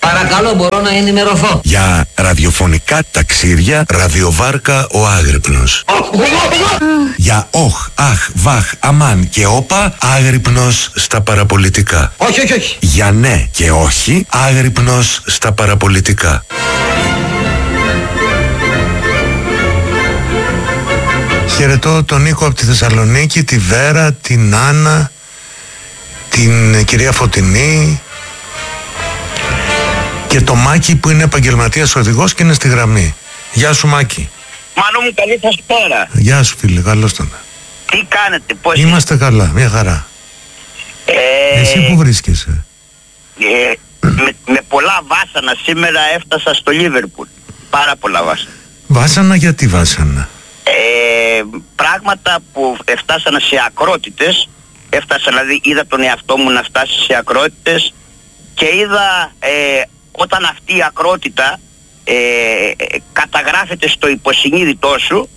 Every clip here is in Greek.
Παρακαλώ, μπορώ να ενημερωθώ. Για ραδιοφωνικά ταξίδια, ραδιοβάρκα ο Άγρυπνος. Για όχ, αχ, βαχ, αμάν και όπα, Άγρυπνος στα παραπολιτικά. Όχι, όχι, όχι. Για ναι και όχι, Άγρυπνος στα παραπολιτικά. Χαιρετώ τον Νίκο από τη Θεσσαλονίκη, τη Βέρα, την Άννα, την κυρία Φωτεινή και το Μάκη που είναι επαγγελματίας οδηγός και είναι στη γραμμή. Γεια σου Μάκη. Μάνο μου, καλή σας πέρα. Γεια σου φίλε, καλώς τον. Τι κάνετε, πώς Είμαστε καλά, μια χαρά. Εσύ που βρίσκεσαι? Με πολλά βάσανα σήμερα έφτασα στο Λίβερπουλ. Πάρα πολλά βάσανα. Βάσανα, γιατί βάσανα? Πράγματα που έφτασαν σε ακρότητες. Έφτασα, δηλαδή είδα τον εαυτό μου να φτάσει σε ακρότητες και είδα όταν αυτή η ακρότητα καταγράφεται στο υποσυνείδητό σου,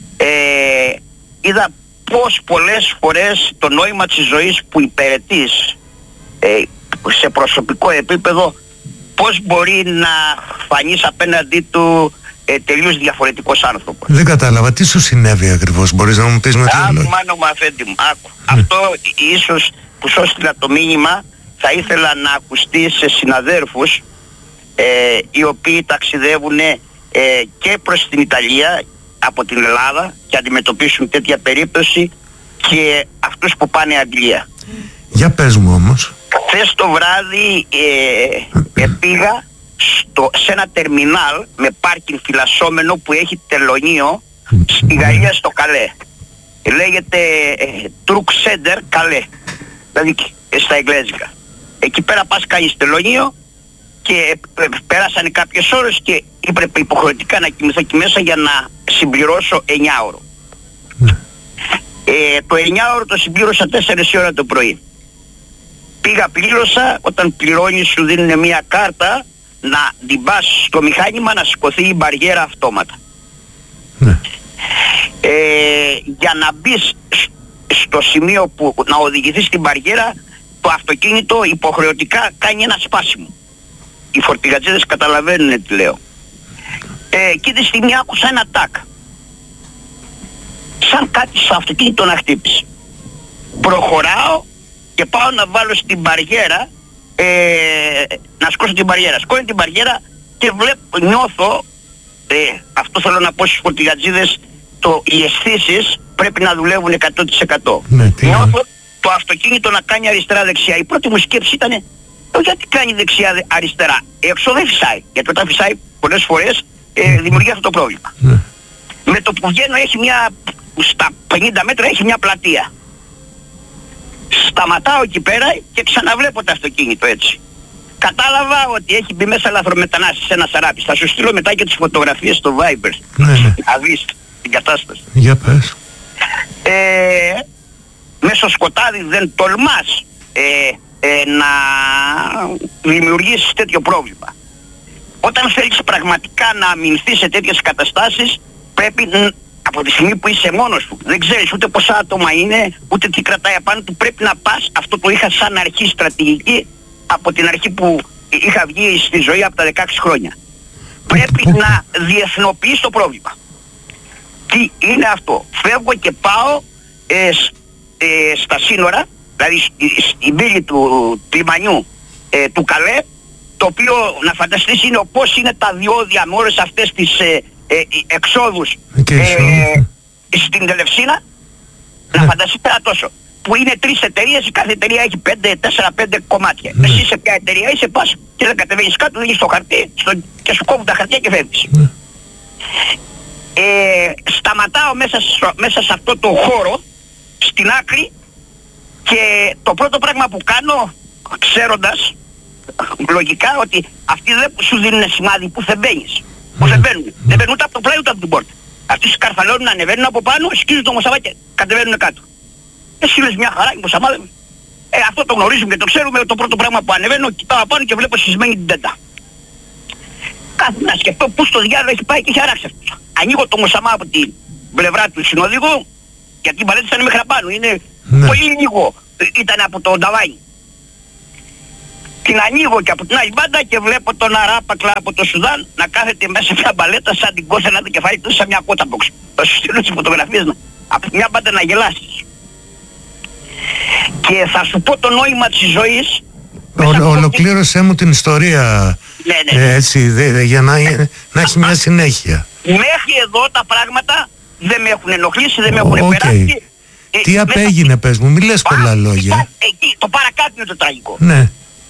είδα πως πολλές φορές το νόημα της ζωής που υπηρετείς σε προσωπικό επίπεδο, πως μπορεί να φανείς απέναντί του τελείως διαφορετικός άνθρωπος. Δεν κατάλαβα, τι σου συνέβη ακριβώς, μπορείς να μου πεις με Άκου Μάνο μου, αφέντη μου, άκου. Αυτό ίσως που σου έστειλα το μήνυμα θα ήθελα να ακουστεί σε συναδέρφους οι οποίοι ταξιδεύουν και προς την Ιταλία από την Ελλάδα και αντιμετωπίσουν τέτοια περίπτωση και αυτούς που πάνε Αγγλία. Για πες μου όμως. Χθες το βράδυ πήγα σε ένα τερμινάλ με πάρκινγκ φυλασσόμενο που έχει τελωνείο στη Γαλλία, στο Καλέ. Λέγεται Truck Center Καλέ, δηλαδή στα εγγλέζικα. Εκεί πέρα πας κάνεις τελωνείο και πέρασαν κάποιες ώρες και έπρεπε υποχρεωτικά να κοιμηθώ εκεί μέσα για να συμπληρώσω 9ωρο. Το 9ωρο το συμπλήρωσα 4 ώρα το πρωί. Πήγα, πλήρωσα, όταν πληρώνεις σου δίνουν μια κάρτα να την πας στο μηχάνημα να σηκωθεί η μπαριέρα αυτόματα. Για να μπεις στο σημείο που να οδηγηθείς στην μπαριέρα, το αυτοκίνητο υποχρεωτικά κάνει ένα σπάσιμο. Οι φορτηγατζίδες καταλαβαίνουν τι λέω. Εκεί τη στιγμή άκουσα ένα τάκ, σαν κάτι στο αυτοκίνητο να χτύπησε. Προχωράω και πάω να βάλω στην μπαριέρα, να σκόσω την μπαριέρα. Σκόνη την μπαριέρα και νιώθω, αυτό θέλω να πω στους φορτηγατζίδες, οι αισθήσεις πρέπει να δουλεύουν 100%. Νιώθω το αυτοκίνητο να κάνει αριστερά-δεξιά. Η πρώτη μου σκέψη ήταν, γιατί κάνει δεξιά-αριστερά? Έξω δεν φυσάει. Γιατί όταν φυσάει πολλές φορές δημιουργεί αυτό το πρόβλημα. Με το που βγαίνω έχει στα 50 μέτρα έχει μια πλατεία. Σταματάω εκεί πέρα και ξαναβλέπω το αυτοκίνητο έτσι. Κατάλαβα ότι έχει μπει μέσα λαθρομετανάστης ένα σαράπι. Θα σου στείλω μετά και τις φωτογραφίες στο Viber. Να δεις την κατάσταση. Για πες. Μέσα στο σκοτάδι δεν τολμάς να δημιουργήσεις τέτοιο πρόβλημα. Όταν θέλεις πραγματικά να αμυνθείς σε τέτοιες καταστάσεις, πρέπει από τη στιγμή που είσαι μόνος σου, δεν ξέρεις ούτε πόσα άτομα είναι, ούτε τι κρατάει απάνω του, πρέπει να πας, αυτό το είχα σαν αρχή στρατηγική από την αρχή που είχα βγει στη ζωή από τα 16 χρόνια. Πρέπει να διεθνοποιείς το πρόβλημα. Τι είναι αυτό? Φεύγω και πάω στα σύνορα, δηλαδή στην πύλη του λιμανιού του Καλέ, το οποίο να φανταστείς είναι πώς είναι τα διόδια με όλες αυτές τις εξόδους στην Τελευσίνα. Να φανταστείς πέρα τόσο, που είναι 3 εταιρείες, η κάθε εταιρεία έχει 4-5 κομμάτια. Εσύ σε ποια εταιρεία είσαι, πας και δεν κατεβαίνεις κάτω, δίνεις το χαρτί και σου κόβουν τα χαρτιά και φεύγεις. Σταματάω μέσα σε αυτό το χώρο, στην άκρη, και το πρώτο πράγμα που κάνω, ξέροντας λογικά ότι αυτοί δεν σου δίνουν σημάδι που δεν μπαίνεις. Που δεν μπαίνουν. Δεν μπαίνουν ούτε από το πλάι ούτε από την πόρτα. Αυτοί σκαρφαλώνουν, ανεβαίνουν από πάνω, σκίζουν το μοσαμά και κατεβαίνουν κάτω. Εσύ λες μια χαρά, η μοσαμά δεν... αυτό το γνωρίζουμε και το ξέρουμε. Το πρώτο πράγμα που ανεβαίνω, κοιτάω πάνω και βλέπω σεισμένη την τέντα. Κάθε να σκεφτώ πού στο διάλογο έχει πάει και έχει αράξει αυτός. Ανοίγω το μοσαμά από την πλευρά του συνοδηγού, γιατί η μπαλέτες μέχρι απάνω, είναι πολύ λίγο, ήταν από το νταβάνι. Την ανοίγω και από την άλλη μπάντα και βλέπω τον Αράπακλα από το Σουδάν να κάθεται μέσα σε μια μπαλέτα σαν την κόθενα του κεφάλι του σε μια κότα box. Θα σου στείλω τις φωτογραφίες από μια μπάντα να γελάσεις. Και θα σου πω το νόημα της ζωής. Ολοκλήρωσέ μου την ιστορία, ναι. Έτσι, για να έχει μια συνέχεια. Μέχρι εδώ τα πράγματα δεν με έχουν ενοχλήσει, δεν με έχουν περάσει. Τι απέγινε, πες μου, μη λες πολλά λόγια. Εκεί, το παρακάτω είναι το τραγικό. Ναι.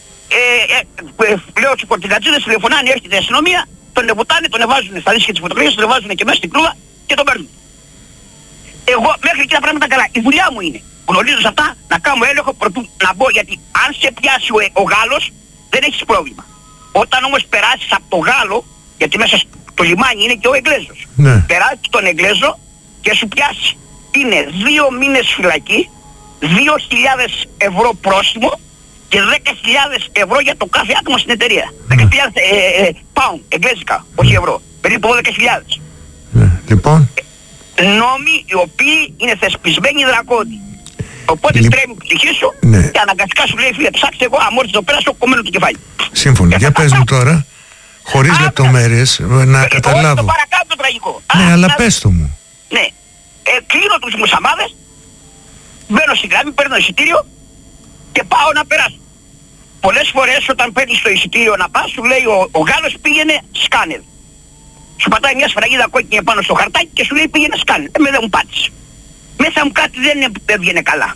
Λέω στους πορτιγατζίδες, τηλεφωνάνε, έρχεται η αστυνομία, τον εβουτάνε, τον εβάζουν στα δίσκια της φωτογραφίας, τον εβάζουν και μέσα στην κλούβα και τον παίρνουν. Εγώ μέχρι εκεί τα πράγματα καλά. Η δουλειά μου είναι, γνωρίζω σε αυτά, να κάνω έλεγχο προτού να μπω, γιατί αν σε πιάσει ο Γάλλος δεν έχεις πρόβλημα. Όταν όμως περάσεις από το Γάλλο, γιατί μέσα στο λιμάνι είναι και ο Εγγλέζος, ναι. Περάσεις τον Εγγλέζο και σου πιάσει. Είναι 2 μήνες φυλακή, 2.000 ευρώ πρόστιμο και 10.000 ευρώ για το κάθε άτομο στην εταιρεία. 10.000 pound, εγγλέζικα, όχι ευρώ. Περίπου 12.000. Ναι. Λοιπόν. Νόμοι οι οποίοι είναι θεσπισμένοι δρακόντοι. Οπότε τρέμει η ψυχή σου και αναγκαστικά σου λέει, φίλε, ψάξτε εγώ αμόρτης εδώ πέρα στο κομμένο του κεφάλι. Σύμφωνο. Για πες μου τώρα, χωρίς λεπτομέρειες, να καταλάβω. Το παρακάτω το τραγικό. Ναι, αλλά πες το μου. Ναι. Κλείνω τους μουσαμάδες, μπαίνω στην γραμμή, παίρνω εισιτήριο και πάω να περάσω. Πολλές φορές όταν παίρνεις το εισιτήριο να πας, σου λέει ο Γάλλος πήγαινε σκάνερ. Σου πατάει μια σφραγίδα κόκκινη πάνω στο χαρτάκι και σου λέει πήγαινε σκάνερ. Δεν μου πάτησε. Μέσα μου κάτι δεν έβγαινε καλά.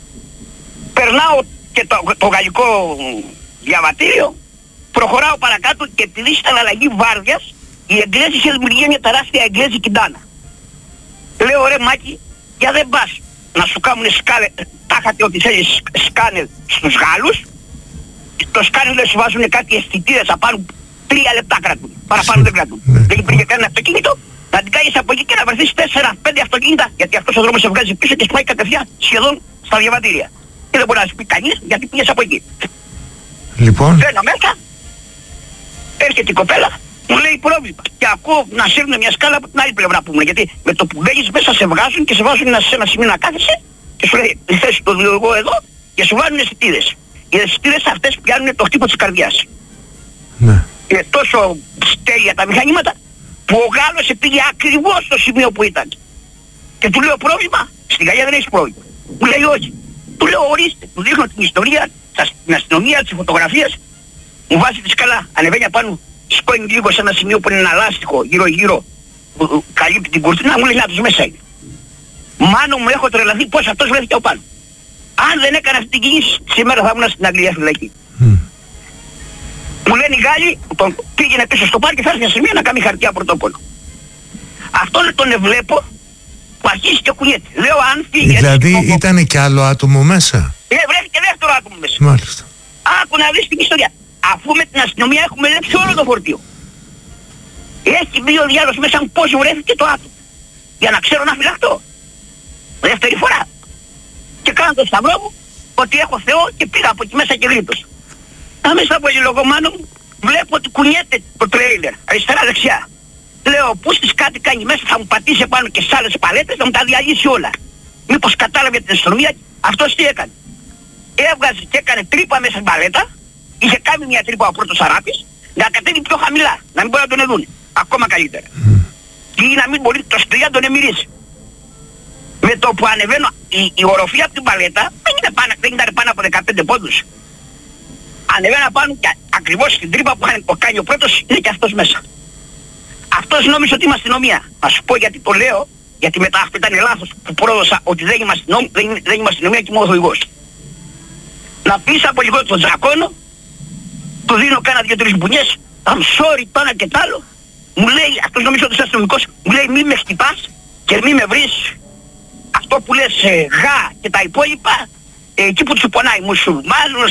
Περνάω και το γαλλικό διαβατήριο, προχωράω παρακάτω και επειδή ήταν αλλαγή βάρδιας, οι Εγγλέζοι είχε δημιουργήσει μια τεράστια εγγλέζικη ντάνα. Λέω ρε Μάκη, για δεν πας να σου κάνουν σκάνερ, τάχατε ότι θέλεις σκάνερ στους Γάλλους. Το σκάνερ δεν σου βάζουν κάτι αισθητήρες απάνω, 3 λεπτά κρατούν, παραπάνω δεν κρατούν. Δεν υπήρχε κανένα αυτοκίνητο, να την κάνεις από εκεί και να βρεθείς 4-5 αυτοκίνητα, γιατί αυτός ο δρόμος σε βγάζει πίσω και σπάει κατευθείαν σχεδόν στα διαβατήρια. Και δεν μπορεί να σου πει κανείς γιατί πήγες από εκεί. Λοιπόν. Μπαίνω μέσα, έρχεται η κοπέλα, μου λέει πρόβλημα. Και ακούω να σέρνουν μια σκάλα από την άλλη πλευρά που μου λέει. Γιατί με το που μπαίνεις μέσα σε βγάζουν και σε βάζουν σε ένα σημείο να κάθεσαι και σου λέει η θέση του οδηγού εδώ και σου βάλουν αισθητήρες. Οι αισθητήρες αυτές πιάνουν το χτύπο της καρδιάς. Ναι. Είναι τόσο στέλια τα μηχανήματα που ο Γάλλος πήγε ακριβώς στο σημείο που ήταν. Και του λέω πρόβλημα, στην Γαλλία δεν έχεις πρόβλημα. Μου λέει όχι. Του λέω ορίστε, του δείχνω την ιστορία, την αστυνομία, τις φωτογραφίες, μου βάζει τη σκαλά, ανεβαίνει απάνω, σκόνει λίγο σε ένα σημείο που είναι ένα λάστιχο γύρω-γύρω, που καλύπτει την κουρτίνα, μου λέει να τους μέσα είναι. Μάνο μου έχω τρελαθεί πως αυτός βρέθηκε από πάνω. Αν δεν έκανα αυτή την κίνηση, σήμερα θα ήμουν στην Αγγλία φυλακή. Μου λένε οι Γάλλοι, πήγαινε πίσω στο πάρκι, θα έρθει μια στιγμή να κάνει χαρτιά πρωτόκολλο. Αυτόν τον βλέπω που αρχίζει και κουνιέται. Λέω αν φύγει. Δηλαδή ήταν κι άλλο άτομο μέσα. Βρέθηκε δεύτερο άτομο μέσα. Μάλιστα. Άκου να δεις την ιστορία. Αφού με την αστυνομία έχουμε ελέγξει όλο το φορτίο. Έχει μπει ο διάλογος μέσα μου πώς βρέθηκε το άτομο. Για να ξέρω να φυλαχτώ. Δεύτερη φορά. Και κάνω το σταυρό μου ότι έχω Θεό και πήγα από εκεί μέσα και γλίτωσα. Άμεσα από λίγο μάνο μου βλέπω ότι κουνιέται το τρέιλερ αριστερά δεξιά. Λέω πούστης κάτι κάνει μέσα, θα μου πατήσει επάνω και στις άλλες παλέτες, θα μου τα διαλύσει όλα. Μήπως κατάλαβε την αστυνομία, αυτός τι έκανε. Έβγαζε και έκανε τρύπα μέσα στην παλέτα, είχε κάνει μια τρύπα ο πρώτος Αράπης, να κατέβει πιο χαμηλά, να μην μπορεί να τον δουν. Ακόμα καλύτερα. Ή να μην μπορεί το σκριά να τον εμμυρίσει. Με το που ανεβαίνω, η οροφή από την παλέτα δεν ήταν πάνω από 15 πόντους. Ανεβαίνα πάνω και ακριβώς στην τρύπα που είχαν κάνει ο πρώτος είναι και αυτός μέσα. Αυτός νόμιζε ότι είμαι αστυνομία. Να σου πω γιατί το λέω, γιατί μετά αυτό ήταν λάθος που πρόδωσα ότι δεν είμαι αστυνομία και είμαι οδηγός. Να πεις από λίγο τον Τζακόνο, του δίνω κάνα 2-3 μπουνιές, I'm sorry τώρα και τ' άλλο. Μου λέει, αυτός νομίζω ότι είσαι αστυνομικός, μου λέει μη με χτυπάς και μη με βρεις αυτό που λες γα και τα υπόλοιπα. Εκεί που τους πονάει μουσουλμάνους,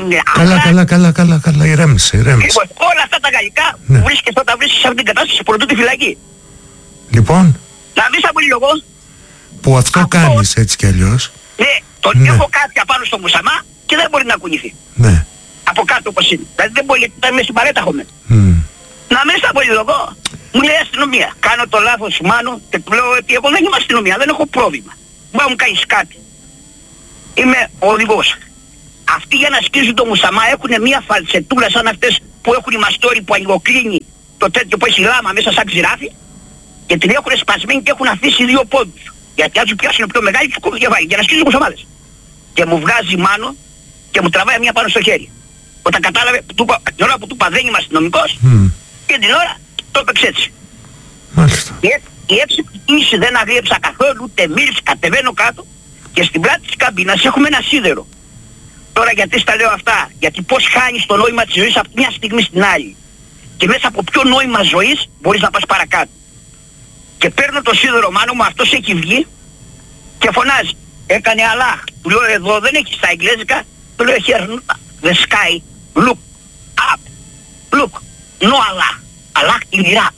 Καλά, ηρέμησε. Λοιπόν, όλα αυτά τα γαλλικά που βρίσκεσαι όταν βρίσκεσαι σε αυτήν την κατάσταση πρωτού τη φυλακή. Λοιπόν. Να δεις από λίγο. Που αυτό κάνεις έτσι κι αλλιώς. Ναι, τον έχω κάτι απάνω στο μουσαμά και δεν μπορεί να κουνηθεί. Ναι. Από κάτω όπως είναι. Δηλαδή δεν μπορεί γιατί ήταν μέσα στην παρέτα χωμένο. Να μέσα από λίγο. Μου λέει αστυνομία. Κάνω το λάθος μάνο και του λέω ότι εγώ δεν είμαι αστυνομία, δεν έχω πρόβλημα. Μπορεί να μου κάνεις κάτι. Είμαι οδηγός. αυτοί για να σκίζουν το μουσαμά έχουν μια φαλσετούλα σαν αυτές που έχουν οι μαστόροι που ανοιγοκλίνει το τέτοιο που έχει λάμα μέσα σαν ξηράφι και την έχουν σπασμένη και έχουν αφήσει 2 πόντους. Γιατί αν τους πιάσουν πιο μεγάλη τους κόβουν κεφάλι για να σκίζουν μουσαμάδες. Και μου βγάζει μάνο και μου τραβάει μια πάνω στο χέρι. Όταν κατάλαβε, την ώρα που του είπα δεν είμαι αστυνομικός και την ώρα το έπαιξε έτσι. Μάλιστα. Η έξυπνη κίνηση δεν αγρίεψα καθόλου, ούτε μίλησα, κατεβαίνω κάτω και στην πλάτη της καμπίνας έχουμε ένα σίδερο. Τώρα γιατί στα λέω αυτά, γιατί πώς χάνεις το νόημα της ζωής από μια στιγμή στην άλλη. Και μέσα από ποιο νόημα ζωής μπορείς να πας παρακάτω. Και παίρνω το σίδερο μάνο μου, αυτός έχει βγει και φωνάζει. Έκανε Αλλάχ. Του λέω εδώ δεν έχει στα εγγλέζικα, του λέω here the sky, look up, look, no Allah, Allah in Iraq.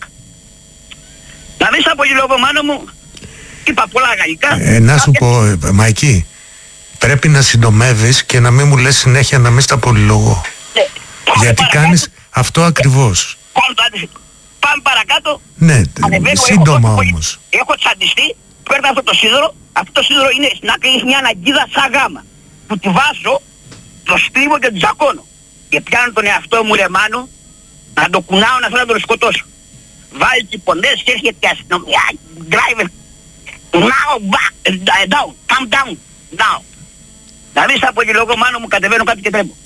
Να δεις από λίγο μάνο μου, είπα πολλά γαλλικά. Να σου πω, Μαϊκή, πρέπει να συντομεύεις και να μην μου λες συνέχεια να μην στα πολυλογώ. Γιατί κάνεις αυτό ακριβώς. Πάμε παρακάτω. Ναι, σύντομα όμως. Έχω τσαντιστεί, παίρνω αυτό το σίδερο. Αυτό το σίδερο είναι στην άκρη, έχει μια αναγκίδα σαν γάμα. Που τη βάζω, το στρίβω και το τζακώνω. Και πιάνω τον εαυτό μου ρεμάνο, να το κουνάω να θέλω να τον σκοτώσω. Βάλει τις ποντές και έρχεται η αστυνομία. Driver. Now back, down, come down, now. Να δεις από εκεί λόγω μάνο μου κατεβαίνω κάτω και τρέμω.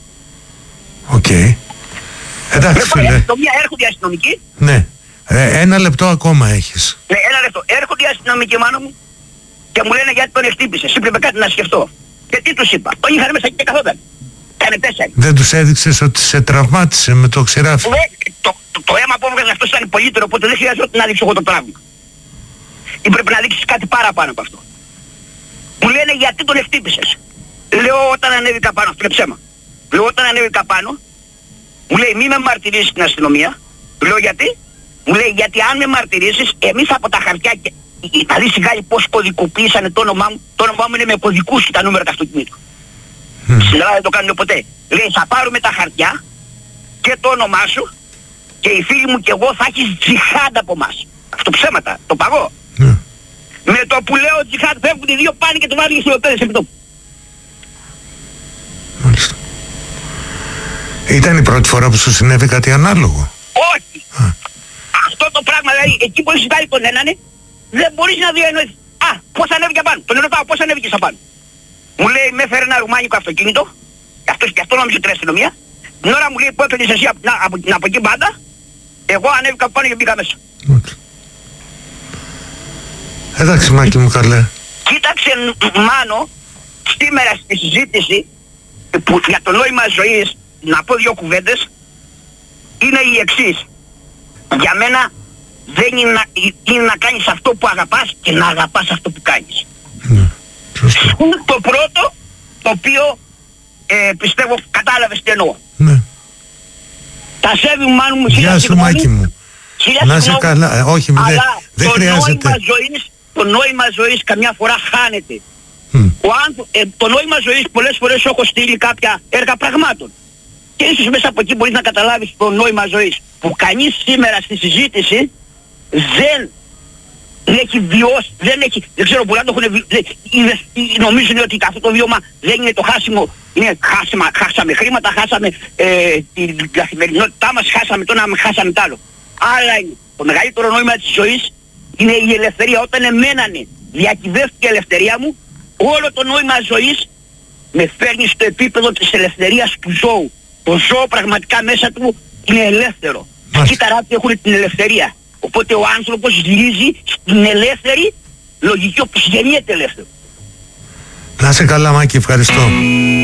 Οκ. Εντάξει φίλε. Έρχονται οι αστυνομικοί. Ναι. 1 λεπτό ακόμα έχεις. Ναι, 1 λεπτό. Έρχονται οι αστυνομικοί μάνο μου και μου λένε γιατί τον εκτύπησες. Έπρεπε κάτι να σκεφτώ. Και τι τους είπα. Τον είχαν μέσα και καθόταν. Κάνε 4. Δεν τους έδειξες ότι σε τραυμάτισε με το ξηράφι. Το αίμα που έβγαζε αυτός ήταν πολύτερο, οπότε δεν χρειάζεται να δείξω εγώ το τραύμα. Ή πρέπει να δείξεις κάτι παραπάνω από αυτό. Μου λένε γιατί τον εκτύπησες. Λέω όταν ανέβηκα πάνω, αυτό είναι ψέμα. Λέω όταν ανέβηκα πάνω, μου λέει μη με μαρτυρήσεις στην αστυνομία. Λέω γιατί. Μου λέει γιατί αν με μαρτυρήσεις, εμείς από τα χαρτιά και οι Ιταλοί Γάλλοι πώς κωδικοποίησανε το όνομά μου. Το όνομά μου είναι με κωδικούς και τα νούμερα του αυτοκινήτου. Στην Ελλάδα δεν το κάνουν ποτέ. Λέει θα πάρουμε τα χαρτιά και το όνομά σου και οι φίλοι μου και εγώ θα έχεις τζιχάντα από εμάς. Αυτό ψέματα, το παγώ. Με το που λέω τζιχάντ φεύγουν οι 2 πάνε και το βάζουν στις λεπτές επί τόπου. Μάλιστα. Ήταν η πρώτη φορά που σου συνέβη κάτι ανάλογο? Όχι. Αυτό το πράγμα δηλαδή εκεί που έχεις βάλει τον έναν δεν μπορείς να διανοηθείς. Πώς ανέβηκε απάνω. Τον ρωτάω πώς ανέβηκες απάνω. Μου λέει με έφερε ένα ρουμάνικο αυτοκίνητο. Και αυτό νόμιζε την αστυνομία. Την ώρα μου λέει που έφερες εσύ από εκεί μπάντα. Εγώ ανέβηκα πάνω και μπήκα μέσα. Εντάξει Μάκη μου καλέ. Κοίταξε Μάνο, σήμερα στη συζήτηση που για το νόημα ζωής να πω 2 κουβέντες είναι η εξής. Για μένα δεν είναι να κάνεις αυτό που αγαπάς και να αγαπάς αυτό που κάνεις. Το πρώτο το οποίο πιστεύω κατάλαβες τι εννοώ. Ναι. Τα σέβη μου Μάνο μου. Γεια σου Μάκη μου. Να είσαι καλά. Όχι δεν χρειάζεται. Το νόημα ζωής καμιά φορά χάνεται. Το νόημα ζωής πολλές φορές έχω στείλει κάποια έργα πραγμάτων. Και ίσως μέσα από εκεί μπορείς να καταλάβεις το νόημα ζωής. Που κανείς σήμερα στη συζήτηση δεν έχει βιώσει, δεν ξέρω μπορεί να το έχουν νομίζουν ότι αυτό το βίωμα δεν είναι το χάσιμο. Είναι χάσαμε χρήματα, χάσαμε την καθημερινότητά μας, χάσαμε το ένα, χάσαμε το άλλο. Άρα είναι το μεγαλύτερο νόημα της ζωής είναι η ελευθερία. Όταν εμένανε διακυβεύτηκε η ελευθερία μου, όλο το νόημα ζωής με φέρνει στο επίπεδο της ελευθερίας του ζώου. Το ζώο πραγματικά μέσα του είναι ελεύθερο. Τα κύτταρά του έχουν την ελευθερία. Οπότε ο άνθρωπος γυρίζει στην ελεύθερη λογική όπως γεννιέται ελεύθερο. Να είσαι καλά Μάκη, ευχαριστώ.